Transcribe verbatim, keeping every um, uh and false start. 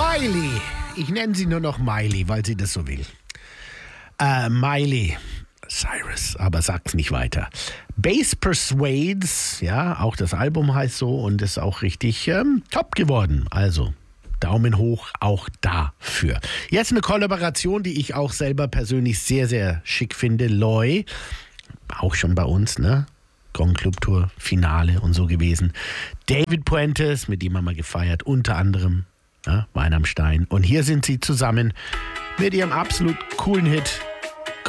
Miley. Ich nenne sie nur noch Miley, weil sie das so will. Äh, Miley Cyrus, aber sag's nicht weiter. Bass Persuades, ja, auch das Album heißt so und ist auch richtig ähm, top geworden. Also Daumen hoch auch dafür. Jetzt eine Kollaboration, die ich auch selber persönlich sehr, sehr schick finde. Loy, auch schon bei uns, ne? Gong Club Tour, Finale und so gewesen. David Puentes, mit dem haben wir gefeiert, unter anderem, ja, Wein am Stein. Und hier sind sie zusammen mit ihrem absolut coolen Hit